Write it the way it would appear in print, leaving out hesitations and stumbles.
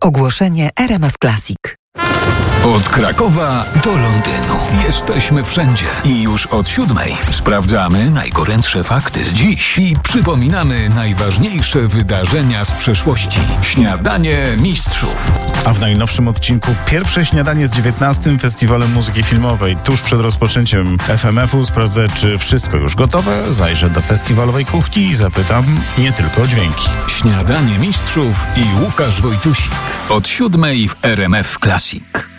Ogłoszenie RMF Classic. Od Krakowa do Londynu. Jesteśmy wszędzie i już od 7:00 sprawdzamy najgorętsze fakty z dziś i przypominamy najważniejsze wydarzenia z przeszłości. Śniadanie Mistrzów. A w najnowszym odcinku pierwsze śniadanie z 19. Festiwalem Muzyki Filmowej. Tuż przed rozpoczęciem FMF-u sprawdzę, czy wszystko już gotowe. Zajrzę do festiwalowej kuchni i zapytam nie tylko o dźwięki. Śniadanie Mistrzów i Łukasz Wojtusik. Od 7:00 w RMF Classic.